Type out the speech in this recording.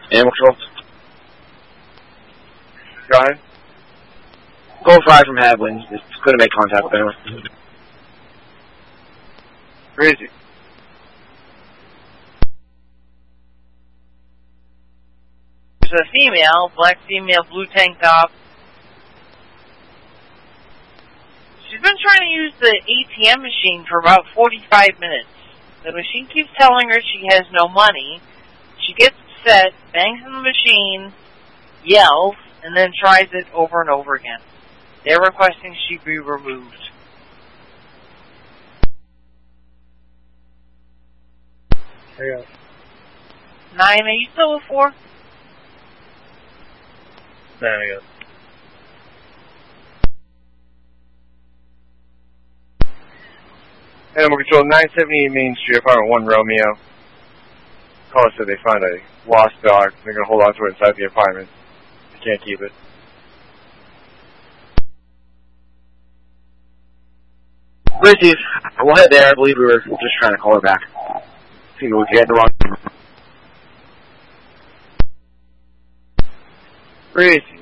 Animal control. Go ahead. Gold 5 from Hadwin. Just couldn't make contact with anyone. Where is he? There's a female, black female, blue tank top. She's been trying to use the ATM machine for about 45 minutes. The machine keeps telling her she has no money. She gets upset, bangs on the machine, yells, and then tries it over and over again. They're requesting she be removed. Hang on. 9, are you still with 4? No, hang on. Animal Control, 978 Main Street, apartment 1 Romeo. Caller said they found a lost dog. They're going to hold on to it inside the apartment. They can't keep it. Steve, we'll head there. I believe we were just trying to call her back. See if we could get the wrong number. Where is he?